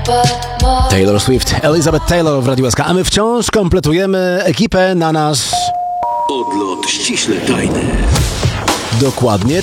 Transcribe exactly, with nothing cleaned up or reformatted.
Taylor Swift, Elizabeth Taylor w Radiu S K, a my wciąż kompletujemy ekipę na nasz odlot ściśle tajny. dokładnie